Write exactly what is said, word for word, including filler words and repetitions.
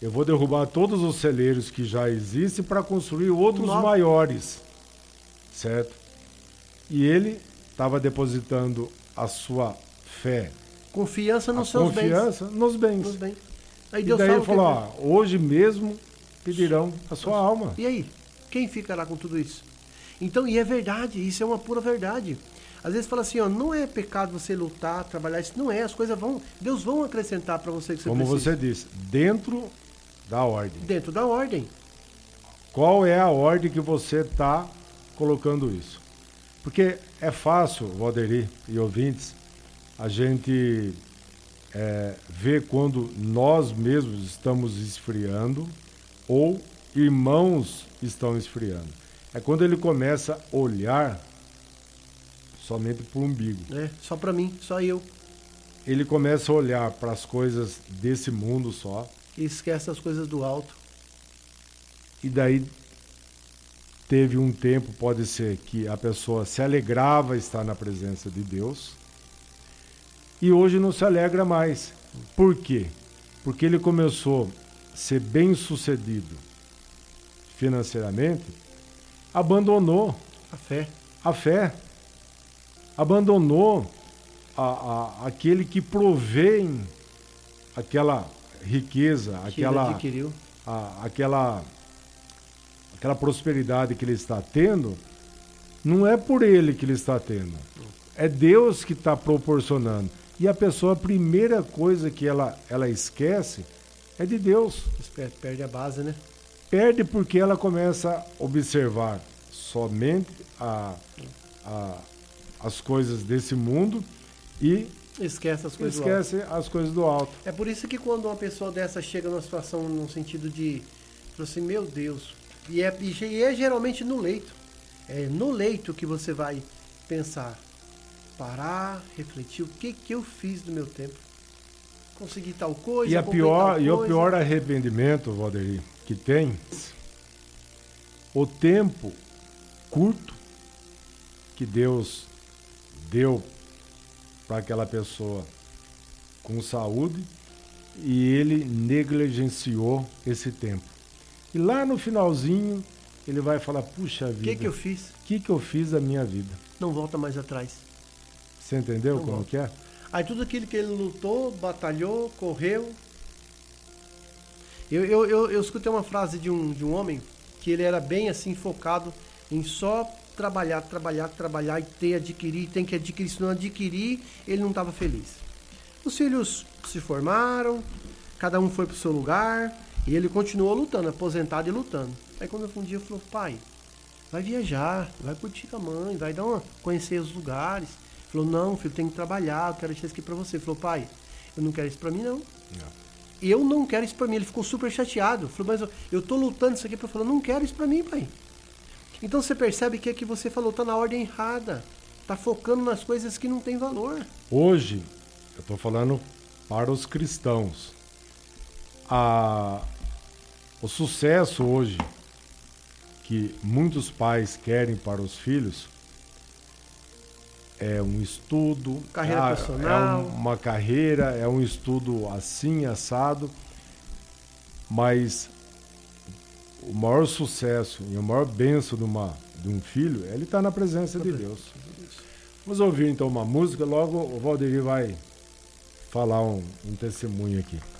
eu vou derrubar todos os celeiros que já existem para construir outros Nossa. maiores, certo? E ele estava depositando a sua fé, Confiança nos a seus confiança nos bens. bens. Nos bens. Aí E Deus daí fala ele o quê? falou, ó, hoje mesmo pedirão a sua alma. E aí? Quem ficará com tudo isso? Então, e é verdade, isso é uma pura verdade. Às vezes fala assim, ó, não é pecado você lutar, trabalhar, isso não é, as coisas vão, Deus vão acrescentar para você que você Como precisa. você disse, dentro da ordem. Dentro da ordem. Qual é a ordem que você está colocando isso? Porque é fácil, Valderi e ouvintes, a gente é, ver quando nós mesmos estamos esfriando ou irmãos estão esfriando. É quando ele começa a olhar somente para o umbigo. É, só para mim, só eu. Ele começa a olhar para as coisas desse mundo só. E esquece as coisas do alto. E daí teve um tempo, pode ser, que a pessoa se alegrava estar na presença de Deus. E hoje não se alegra mais. Por quê? Porque ele começou a ser bem sucedido financeiramente, abandonou A fé. a fé, abandonou a, a, aquele que provém aquela riqueza, Que ele aquela, adquiriu. a, aquela, aquela prosperidade que ele está tendo, não é por ele que ele está tendo, é Deus que está proporcionando. E a pessoa, a primeira coisa que ela, ela esquece é de Deus. Perde a base, né? Perde porque ela começa a observar somente a, a, as coisas desse mundo e Esquece as coisas do alto. esquece as coisas do alto. É por isso que quando uma pessoa dessa chega numa situação no sentido de, fala assim, meu Deus, e é, e é geralmente no leito. É no leito que você vai pensar, parar, refletir, o que que eu fiz no meu tempo? Consegui tal coisa, E, a comprei pior, tal e o coisa. pior arrependimento, Valderi, que tem, o tempo curto que Deus deu para aquela pessoa com saúde e ele negligenciou esse tempo. E lá no finalzinho ele vai falar, puxa vida, O que que eu fiz? o que que eu fiz da minha vida? Não volta mais atrás. Você entendeu Não como volta. que é? Aí tudo aquilo que ele lutou, batalhou, correu. Eu, eu, eu, eu escutei uma frase de um, de um homem que ele era bem assim focado em só trabalhar, trabalhar, trabalhar e ter, adquirir, tem que adquirir. Se não adquirir, ele não estava feliz. Os filhos se formaram, cada um foi para o seu lugar e ele continuou lutando, aposentado e lutando. Aí quando um dia falou, pai, vai viajar, vai curtir com a mãe, vai dar uma, conhecer os lugares. Falou, não, filho, tem que trabalhar, eu quero deixar isso aqui pra você. Falou, pai, eu não quero isso pra mim, não. Não. Eu não quero isso pra mim. Ele ficou super chateado. Falou, mas eu, eu tô lutando isso aqui pra falar, não quero isso pra mim, pai. Então você percebe que é que você falou, tá na ordem errada. Tá focando nas coisas que não tem valor. Hoje, eu estou falando para os cristãos, a, o sucesso hoje que muitos pais querem para os filhos é um estudo, Carreira é, profissional. é uma carreira, é um estudo assim, assado, mas o maior sucesso e a maior bênção de, uma, de um filho, ele está na presença de Deus. Vamos ouvir então uma música, logo o Valderi vai falar um, um testemunho aqui.